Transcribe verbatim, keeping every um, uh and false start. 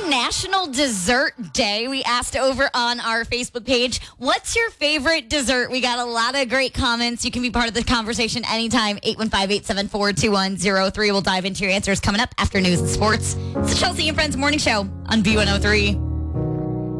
Happy National Dessert Day. We asked over on our Facebook page, what's your favorite dessert? We got a lot of great comments. You can be part of the conversation anytime. eight one five, eight seven four, two one zero three. We'll dive into your answers coming up after news and sports. It's the Chelsea and Friends Morning Show on B one oh three.